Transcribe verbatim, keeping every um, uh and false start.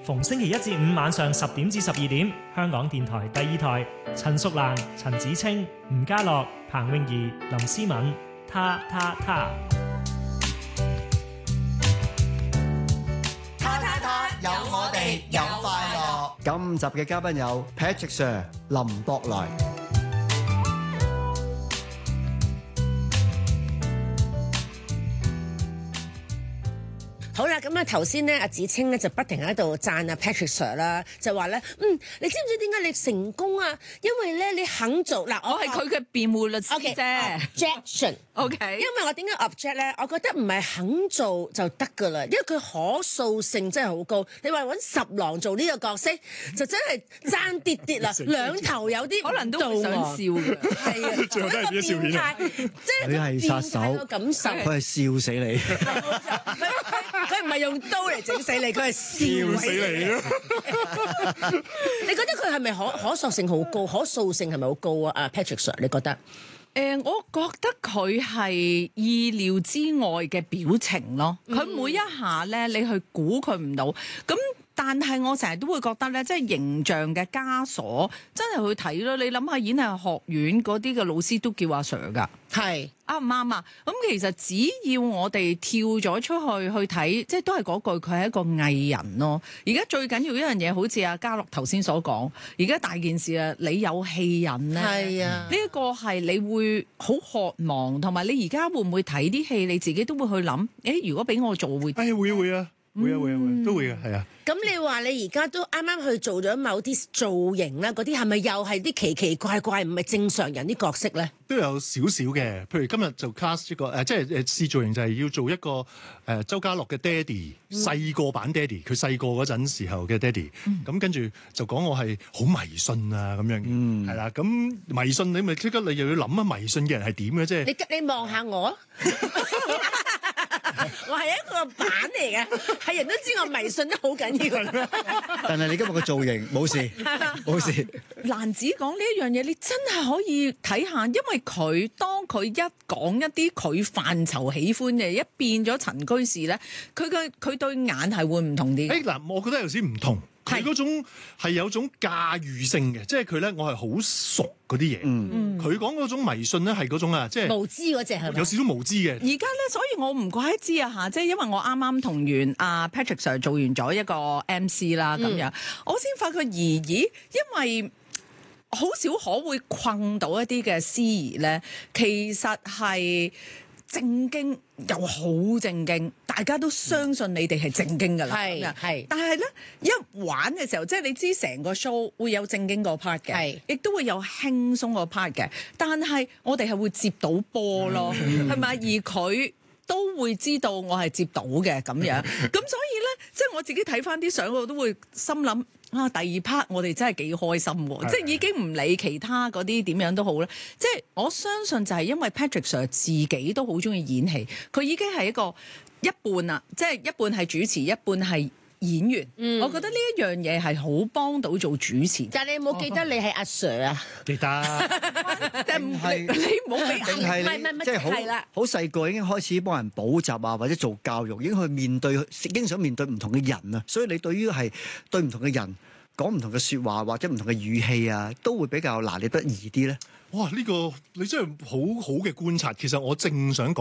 逢星期一至五晚上十點至十二點，香港電台第二台，陳淑蘭、陳子清、吳家樂、彭詠儀、林思敏，他他他。 他他他，有我哋有快樂。 今集嘅嘉賓有 Patrick Sir 林博來。 好啦，咁啊頭先咧，阿子清咧就不停喺度讚阿 Patrick Sir 啦，就話咧，嗯，你知唔知點解你成功啊？因為咧你肯做嗱， 我係佢嘅辯護律師啫。 Okay, objection，OK，、okay. 因為我點解 object 咧？我覺得唔係肯做就得噶啦，因為佢可塑性真係好高。你話揾十郎做呢個角色，就真係爭啲啲啦，兩頭有啲可能都會想笑嘅， 係啊， 最後都係變咗笑片啊！ 即係佢係殺手， 感受， 佢係笑死你。 佢唔係用刀嚟整死你，佢係笑死你咯。你覺得佢係咪可可塑性好高？可塑性係咪好高啊？阿 Patrick Sir， 你覺得？ 誒、呃，我覺得佢係意料之外嘅表情咯。佢、嗯、每一下咧，你去估佢唔到咁。但係我成日都會覺得咧，即係形象嘅枷鎖真係去睇咯。你諗下演藝學院嗰啲嘅老師都叫阿 Sir 噶， 係啱唔啱啊？咁其實只要我哋跳咗出去去睇，即係都係嗰句，佢係一個藝人咯。而家最緊要一樣嘢，好似阿嘉樂頭先所講，而家大件事啊，你有戲癮咧， 係啊， 呢一個係你會好渴望，同埋你而家會唔會睇啲戲，你自己都會去諗，誒，如果俾我做會， 哎會啊會啊。會啊會啊會，都會嘅，係啊。 咁你話你而家都啱啱去做咗某啲造型啦，嗰啲係咪又係啲奇奇怪怪，唔係正常人啲角色咧？ 都有少少嘅，譬如今日就 cast 一個誒、呃，即係誒試造型就係要做一個誒、呃、周家樂嘅爹哋，細個版爹哋，佢細個嗰陣時候嘅爹哋。咁、嗯、跟住就講我係好迷信啊咁樣嘅，係啦、嗯。咁迷信你咪即刻你又要諗啊，迷信嘅人係點嘅啫？ 你你望下我。我係一個板嚟嘅，係人都知我迷信得好緊要。 但係你今日個造型冇事，冇事。 蘭子講呢一樣嘢，你真係可以睇下，因為佢當佢一講一啲佢範疇喜歡嘅，一變咗陳居士咧，佢嘅佢對眼係會唔同啲。 誒嗱、欸，我覺得有時唔同。佢嗰種係有種駕馭性嘅，即係佢咧，我係好熟嗰啲嘢。嗯，佢講嗰種迷信咧係嗰種啊，即係無知嗰隻係咪？ 有少少無知嘅。 而家咧，所以我唔怪得知啊嚇，即係因為我啱啱同完阿 Patrick Sir 做完咗一個 M C 啦，咁樣、嗯、我先發覺咦咦，因為好少可會困到一啲嘅司儀咧，其實係正經又好正經，大家都相信你哋係正經㗎啦。係係、嗯，但係咧一玩嘅時候，即係你知成個 show 會有正經個 part 嘅，亦都會有輕鬆個 part 嘅。但係我哋係會接到波咯，係咪？而佢都會知道我係接到嘅咁樣。咁所以咧，即係我自己睇翻啲相，我都會心諗。啊！第二 part 我哋真係幾開心喎，的即係已經唔理其他嗰啲點樣都好啦。即係我相信就係因為 Patrick Sir 自己都好中意演戲，佢已經係一個一半啦，即係一半係主持，一半係演員。嗯、我覺得呢一樣嘢係好幫到做主持。 但係你有冇記得你係阿 Sir 啊？ 記得， 定係你冇俾定係你即係好好細個已經開始幫人補習啊，或者做教育，已經去面對經常面對唔同嘅人啊，所以你對於係對唔同嘅人講唔同嘅説話或者唔同嘅語氣啊，都會比較拿捏得易啲咧。 哇！呢、呢個你真係好好嘅觀察，其實我正想講。